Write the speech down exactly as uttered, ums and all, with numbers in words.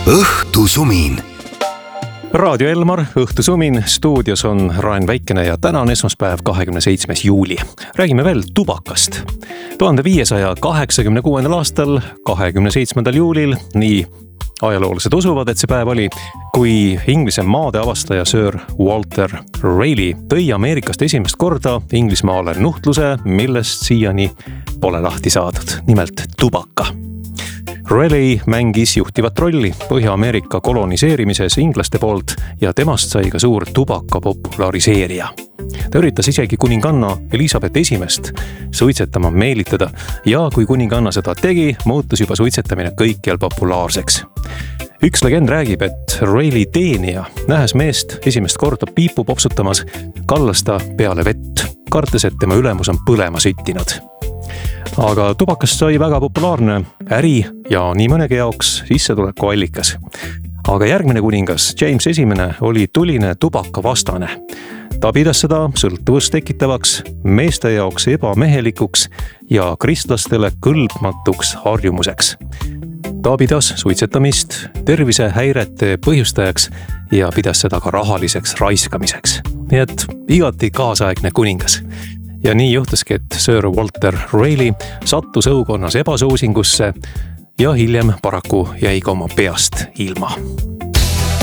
õhtusumin. Raadio Elmar, õhtusumin, stuudios on Raen Väikene ja täna on esmaspäev, kahekümne seitsmes juuli. Räägime veel tubakast. tuhande viiesaja kaheksakümne kuuendal aastal, kahekümne seitsmendal juulil, nii ajaloolased usuvad, et see päev oli, kui Inglise maade avastaja Sir Walter Raleigh tõi Ameerikast esimest korda Inglismaale nuhtluse, millest siiani pole lahti saadud, nimelt tubaka. Raleigh mängis juhtivat rolli Põhja-Ameerika koloniseerimises inglaste poolt ja temast sai ka suur tubaka populariseerija. Ta üritas isegi kuninganna Elizabeth esimest suitsetama meelitada ja kui kuninganna seda tegi, muutus juba suitsetamine kõikjal populaarseks. Üks legend räägib, et Raleigh teenija, nähes meest esimest korda piipu popsutamas, kallas ta peale vett, kartes, et tema ülemus on põlema süttinud. Aga tubakast sai väga populaarne äri ja nii mõnegi jaoks sissetuleku allikas. Aga järgmine kuningas, James esimene, oli tuline tubaka vastane. Ta pidas seda sõltuvust tekitavaks, meeste jaoks ebamehelikuks ja kristlastele kõlbmatuks harjumuseks. Ta pidas suitsetamist tervisehäirete põhjustajaks ja pidas seda ka rahaliseks raiskamiseks. Nii et igati kaasaegne kuningas. Ja nii juhtuski, et Sir Walter Raleigh sattus õukonnas ebasoosingusse ja hiljem paraku jäi ka oma peast ilma.